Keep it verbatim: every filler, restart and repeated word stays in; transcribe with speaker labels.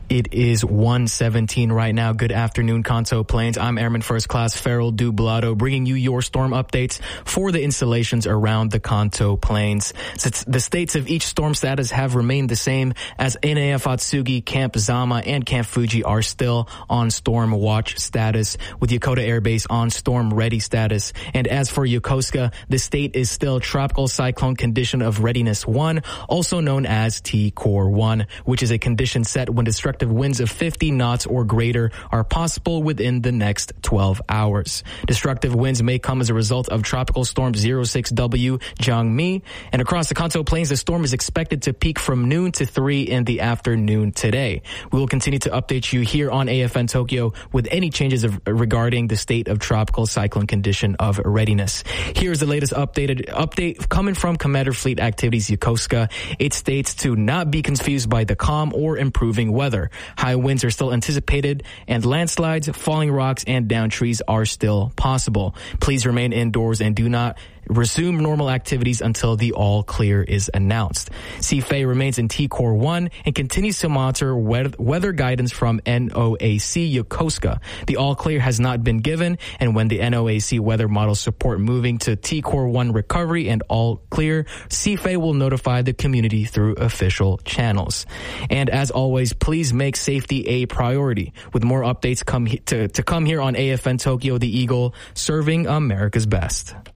Speaker 1: It is one seventeen right now. Good afternoon, Kanto Plains. I'm Airman First Class Farrell Dublado, bringing you your storm updates for the installations around the Kanto Plains. Since the states of each storm status have remained the same, as N A F Atsugi, Camp Zama, and Camp Fuji are still on storm watch status, with Yokota Air Base on storm ready status. And as for Yokosuka, the state is still tropical cyclone condition of readiness one, also known as T Core one, which is a condition set when destructive winds of fifty knots or greater are possible within the next twelve hours. Destructive winds may come as a result of Tropical Storm zero six W Jangmi, and across the Kanto Plains, the storm is expected to peak from noon to three in the afternoon today. We will continue to update you here on A F N Tokyo with any changes of, regarding the state of tropical cyclone condition of readiness. Here's the latest updated update coming from Commander Fleet Activities Yokosuka. It states to not be confused by the calm or improving weather. High winds are still anticipated, and landslides, falling rocks, and downed trees are still possible. Please remain indoors and do not resume normal activities until the all clear is announced. C F A remains in T Core one and continues to monitor weather guidance from N O A C Yokosuka. The all clear has not been given, and when the N O A C weather models support moving to T Core one recovery and all clear, C F A will notify the community through official channels. And as always, please make safety a priority. With more updates come he- to, to come here on A F N Tokyo, the Eagle, serving America's best.